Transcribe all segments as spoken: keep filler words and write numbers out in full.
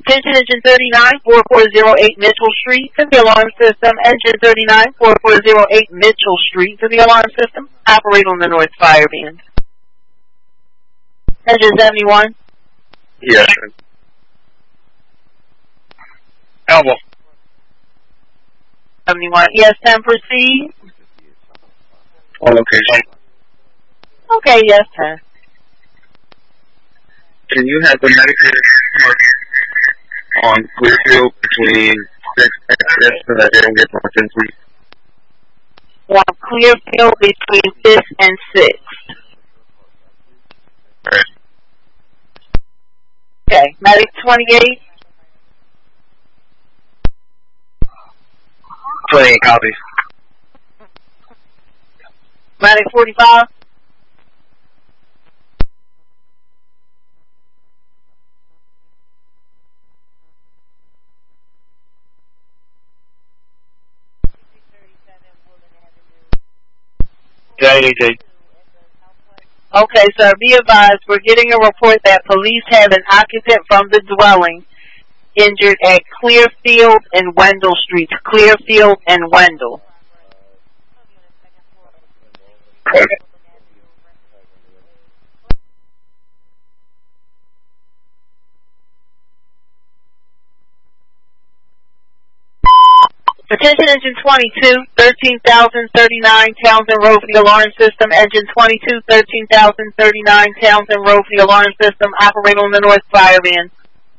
Attention engine thirty-nine, four four zero eight Mitchell Street to the alarm system. Engine thirty-nine, four four zero eight Mitchell Street to the alarm system. Operate on the north fire band. Engine seventy-one. Yes. Elbow. seventy-one. Yes, ten, proceed. On location. Okay, yes, ten. Can you have the medicated on Clearfield between six and six so that they don't get much in, please? On Clearfield between fifth and sixth. Right. Okay, medic twenty-eight. twenty-eight copies. Medic forty-five. Yeah, eighty-eight. Okay, sir, be advised, we're getting a report that police have an occupant from the dwelling injured at Clearfield and Wendell Streets. Clearfield and Wendell. Okay. Attention engine twenty-two, thirteen thousand thirty-nine Townsend Road for the alarm system. Engine twenty-two, thirteen thousand thirty-nine Townsend Road for the alarm system. Operate on the north fire band.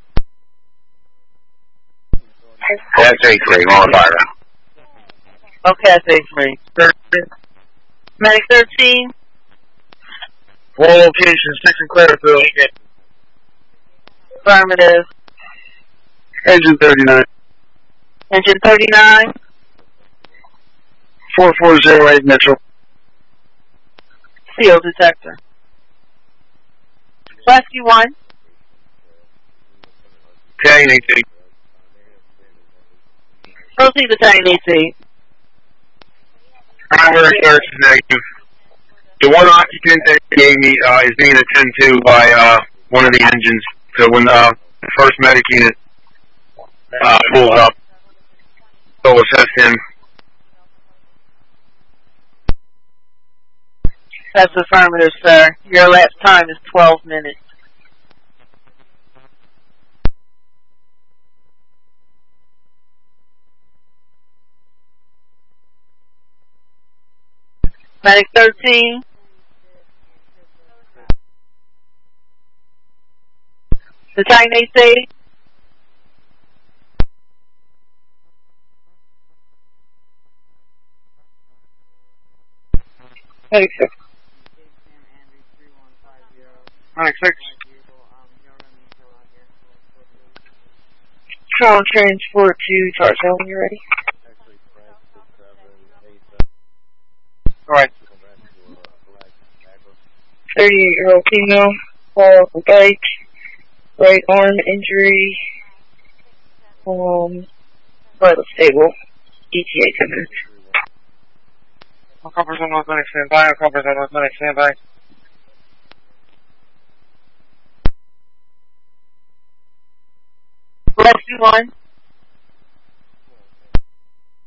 That's eight three, on fire. Okay, that's eight three. Medic thirteen. Four locations, six in Clearfield. Affirmative. Engine thirty-nine. Engine thirty-nine. four four zero eight Mitchell. Seal detector. Rescue one. Italian eighteen. Proceed Italian A C. Primary search is negative. The one occupant that gave me uh, is being attended to by uh, one of the engines. So when uh, the first medic unit uh, pulls up, so assess him. That's affirmative, sir. Your elapsed time is twelve minutes. Medic thirteen. The time they say. Medic six. Medic six. Control transport to Charles Hill when you're ready. Alright. thirty-eight-year-old female, fall off a bike, right arm injury, um, vital stable, E T A coming. All coppers on North Clinic, stand by. All coppers on North Clinic, stand by. Rescue one.